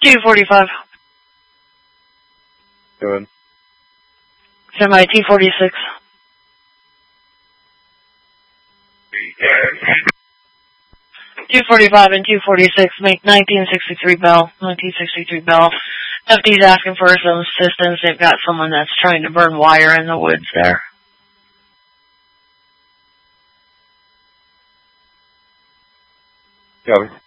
245. Good. Semi T46. 245 and 246 make 1963 Bell. 1963 Bell. FD's asking for some assistance. They've got someone that's trying to burn wire in the woods there. Copy.